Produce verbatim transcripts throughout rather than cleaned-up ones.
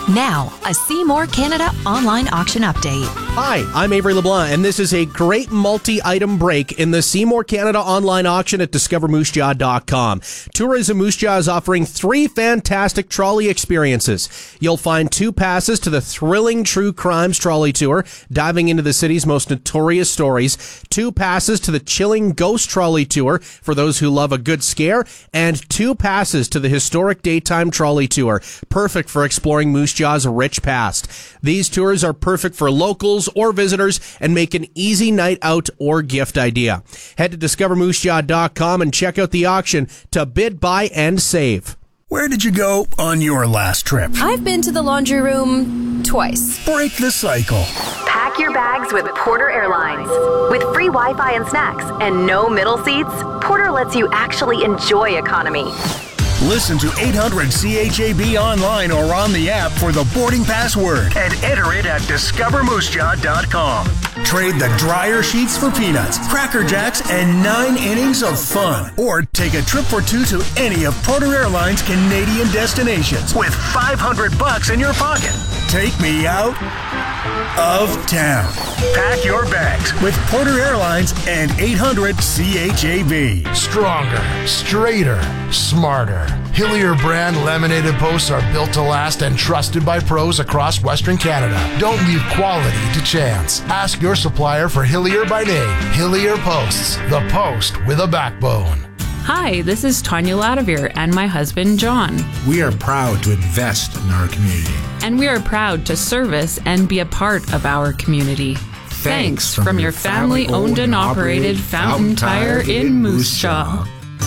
Now, a Seymour Canada online auction update. Hi, I'm Avery LeBlanc, and this is a great multi-item break in the Seymour Canada online auction at discover moose jaw dot com. Tourism Moose Jaw is offering three fantastic trolley experiences. You'll find two passes to the thrilling True Crimes Trolley Tour, diving into the city's most notorious stories, two passes to the chilling Ghost Trolley Tour for those who love a good scare, and two passes to the historic Daytime Trolley Tour, perfect for exploring Moose Jaw's rich past. These tours are perfect for locals or visitors and make an easy night out or gift idea. Head to discover moose jaw dot com and check out the auction to bid, buy, and save. Where did you go on your last trip? I've been to the laundry room twice. Break the cycle. Pack your bags with Porter Airlines. With free Wi-Fi and snacks and no middle seats, Porter lets you actually enjoy economy. Listen to eight hundred C H A B online or on the app for the boarding password and enter it at discover moose jaw dot com. Trade the dryer sheets for peanuts, Cracker Jacks, and nine innings of fun. Or take a trip for two to any of Porter Airlines' Canadian destinations with five hundred bucks in your pocket. Take me out of town. Pack your bags with Porter Airlines and eight hundred C H A B. Stronger, straighter, smarter. Hillier brand laminated posts are built to last and trusted by pros across Western Canada. Don't leave quality to chance. Ask your supplier for Hillier by name. Hillier Posts, the post with a backbone. Hi, this is Tanya Ladavere and my husband, John. We are proud to invest in our community. And we are proud to service and be a part of our community. Thanks, Thanks from, from your family-owned and operated Fountain Tire in Moose Jaw.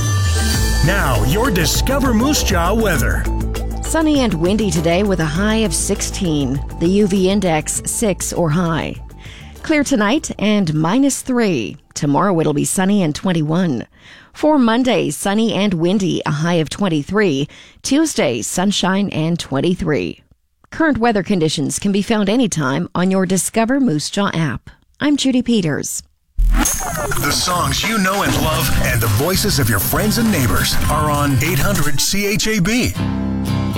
Now, your Discover Moose Jaw weather. Sunny and windy today with a high of sixteen. The U V index six or high. Clear tonight and minus three. Tomorrow it'll be sunny and twenty-one. For Monday, sunny and windy, a high of twenty-three. Tuesday, sunshine and twenty-three. Current weather conditions can be found anytime on your Discover Moose Jaw app. I'm Judy Peters. The songs you know and love and the voices of your friends and neighbors are on eight hundred C H A B.